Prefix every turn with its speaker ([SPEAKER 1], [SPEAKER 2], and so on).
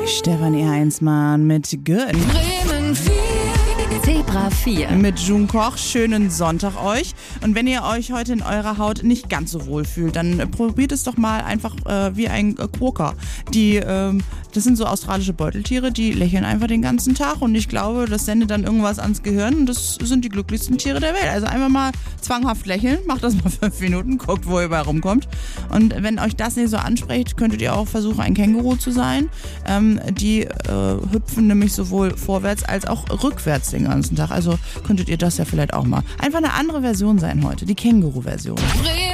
[SPEAKER 1] Stefanie Heinzmann mit Good.
[SPEAKER 2] Bremen 4. Zebra 4.
[SPEAKER 1] Mit June Koch. Schönen Sonntag euch. Und wenn ihr euch heute in eurer Haut nicht ganz so wohl fühlt, dann probiert es doch mal einfach wie ein Quokka. Das sind so australische Beuteltiere, die lächeln einfach den ganzen Tag und ich glaube, das sendet dann irgendwas ans Gehirn und das sind die glücklichsten Tiere der Welt. Also einfach mal zwanghaft lächeln, macht das mal 5 Minuten, guckt, wo ihr bei rumkommt. Und wenn euch das nicht so anspricht, könntet ihr auch versuchen, ein Känguru zu sein. Die hüpfen nämlich sowohl vorwärts als auch rückwärts den ganzen Tag. Also könntet ihr das ja vielleicht auch mal. Einfach eine andere Version sein heute, die Känguru-Version.